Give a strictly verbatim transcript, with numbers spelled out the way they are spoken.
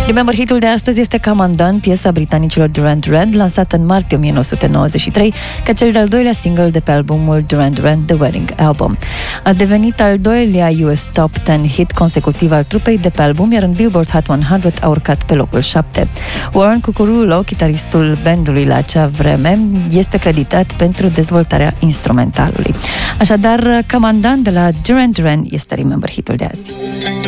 Remember, hitul de astăzi este Come Undone, piesa britanicilor Duran Duran, lansată în martie nouăsprezece nouăzeci și trei ca cel de-al doilea single de pe albumul Duran Duran, The Wedding Album. A devenit al doilea U S Top zece hit consecutiv al trupei de pe album, iar în Billboard Hot o sută a urcat pe locul șapte. Warren Cucurulo, chitaristul bandului la acea vreme, este creditat pentru dezvoltarea instrumentalului. Așadar, Come Undone de la Duran Duran este Remember hitul de azi.